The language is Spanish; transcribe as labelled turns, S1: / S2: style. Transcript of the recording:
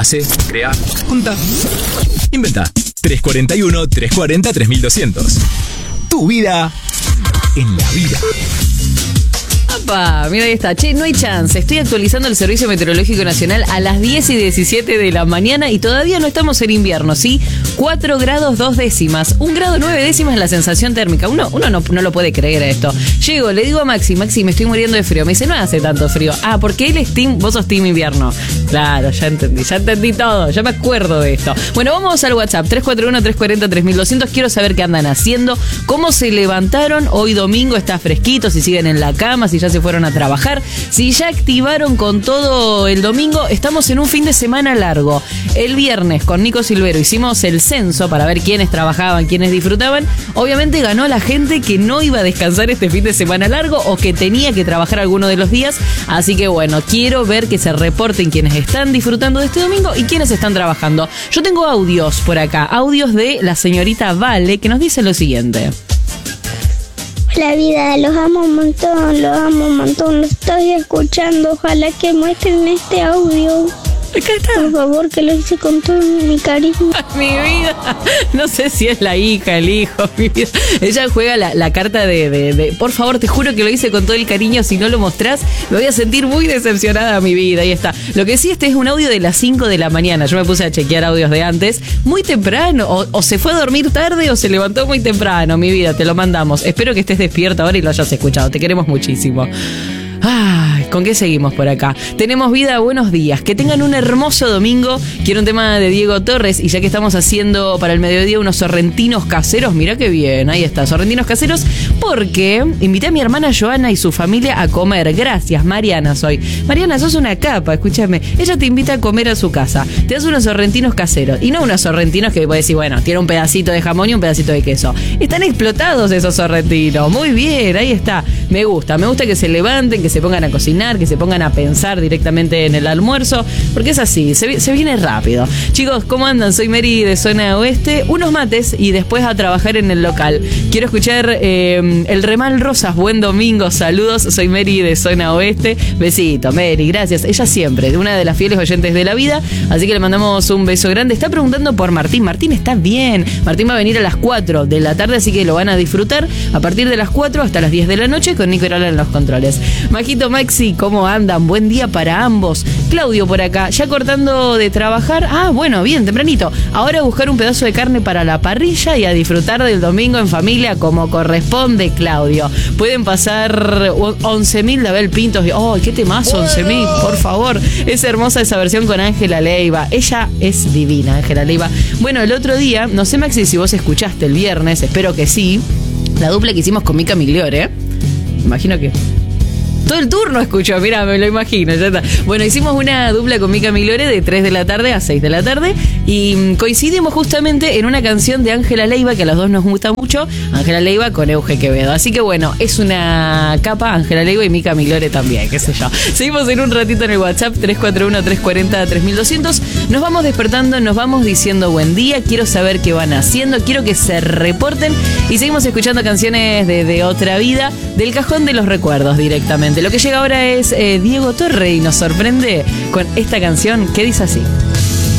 S1: Hacé, crea, junta, inventa. 341-340-3200. Tu vida en la vida.
S2: Mira, ahí está. Che, no hay chance. Estoy actualizando el Servicio Meteorológico Nacional a las 10:17 de la mañana y todavía no estamos en invierno, ¿sí? 4 grados 2 décimas. 1 grado 9 décimas la sensación térmica. Uno no lo puede creer a esto. Llego, le digo a Maxi, me estoy muriendo de frío. Me dice, no hace tanto frío. Ah, porque él es team, vos sos team invierno. Claro, ya entendí todo. Ya me acuerdo de esto. Bueno, vamos al WhatsApp. 341-340-3200. Quiero saber qué andan haciendo. ¿Cómo se levantaron? Hoy domingo está fresquito. Si siguen en la cama, si ya se fueron a trabajar, si ya activaron con todo el domingo. Estamos en un fin de semana largo. El viernes con Nico Silvero hicimos el censo para ver quiénes trabajaban, quiénes disfrutaban. Obviamente ganó la gente que no iba a descansar este fin de semana largo o que tenía que trabajar alguno de los días. Así que bueno, quiero ver que se reporten quienes están disfrutando de este domingo y quienes están trabajando. Yo tengo audios por acá, audios de la señorita Vale, que nos dice lo siguiente.
S3: La vida, los amo un montón, lo estoy escuchando, ojalá que muestren este audio.
S2: Acá está.
S3: Por favor, que lo hice con todo mi cariño.
S2: Mi vida, no sé si es la hija, el hijo, mi vida. Ella juega la carta de por favor, te juro que lo hice con todo el cariño, si no lo mostrás, me voy a sentir muy decepcionada, mi vida. Ahí está. Lo que sí, este es un audio de las 5 de la mañana. Yo me puse a chequear audios de antes, muy temprano, o se fue a dormir tarde o se levantó muy temprano, mi vida, te lo mandamos. Espero que estés despierta ahora y lo hayas escuchado, te queremos muchísimo. Ay, ¿con qué seguimos por acá? Tenemos vida, buenos días. Que tengan un hermoso domingo. Quiero un tema de Diego Torres. Y ya que estamos haciendo para el mediodía unos sorrentinos caseros, mirá qué bien, ahí está, sorrentinos caseros. Porque invité a mi hermana Joana y su familia a comer. Gracias, Mariana soy. Mariana, sos una capa, escúchame. Ella te invita a comer a su casa. Te hace unos sorrentinos caseros. Y no unos sorrentinos que puedes decir, bueno, tiene un pedacito de jamón y un pedacito de queso. Están explotados esos sorrentinos. Muy bien, ahí está. Me gusta que se levanten, que se pongan a cocinar, que se pongan a pensar directamente en el almuerzo, porque es así, se viene rápido. Chicos, ¿cómo andan? Soy Mary de Zona Oeste, unos mates y después a trabajar en el local. Quiero escuchar el Remal Rosas, buen domingo, saludos, soy Mary de Zona Oeste. Besito, Mary, gracias. Ella siempre, una de las fieles oyentes de la vida, así que le mandamos un beso grande. Está preguntando por Martín. Martín está bien. Martín va a venir a las 4 de la tarde, así que lo van a disfrutar a partir de las 4 hasta las 10 de la noche con Nico Herala en los controles. Majito, Maxi, ¿cómo andan? Buen día para ambos. Claudio por acá, ya cortando de trabajar. Ah, bueno, bien, tempranito. Ahora a buscar un pedazo de carne para la parrilla y a disfrutar del domingo en familia como corresponde, Claudio. Pueden pasar 11.000 de Abel Pintos. Oh, qué temazo, 11.000, por favor. Es hermosa esa versión con Ángela Leiva. Ella es divina, Ángela Leiva. Bueno, el otro día, no sé, Maxi, si vos escuchaste el viernes, espero que sí, la dupla que hicimos con Mica Migliore. Imagino que todo el turno escuchó, mirá, me lo imagino, ya está. Bueno, hicimos una dupla con Mica Migliore de 3 de la tarde a 6 de la tarde y coincidimos justamente en una canción de Ángela Leiva que a los dos nos gusta mucho, Ángela Leiva con Euge Quevedo. Así que bueno, es una capa, Ángela Leiva y Mica Migliore también, qué sé yo. Seguimos en un ratito en el WhatsApp 341-340-3200. Nos vamos despertando, nos vamos diciendo buen día, quiero saber qué van haciendo, quiero que se reporten y seguimos escuchando canciones de otra vida, del cajón de los recuerdos directamente. Lo que llega ahora es Diego Torre y nos sorprende con esta canción que dice así.